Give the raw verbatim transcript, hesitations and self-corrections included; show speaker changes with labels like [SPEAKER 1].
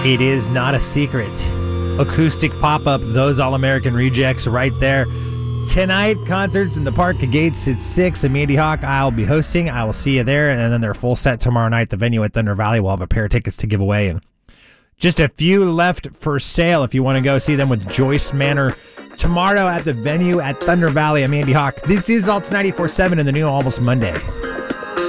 [SPEAKER 1] It is not a secret. Acoustic pop-up, those All-American Rejects right there. Tonight, concerts in the Park at Gates at six. And Mandy Hawk, I'll be hosting. I will see you there. And then their full set tomorrow night, the venue at Thunder Valley. We'll have a pair of tickets to give away. And just a few left for sale if you want to go see them with Joyce Manor tomorrow at the venue at Thunder Valley. I'm Mandy Hawk. This is Alta ninety-four point seven in the new Almost Monday.